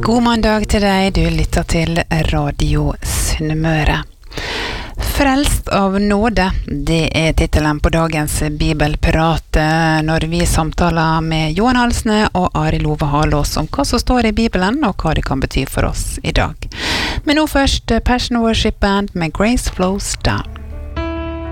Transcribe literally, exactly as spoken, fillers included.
God mandag til deg, du lytter til Radio Sunnmøre. Frelst av nåde, det er titelen på dagens Bibelprat når vi samtaler med Johan Halsne og Ari Love Halås om hva som står i Bibelen og hva det kan bety for oss i dag. Men nå først Passion Worship Band med Grace Flows Down.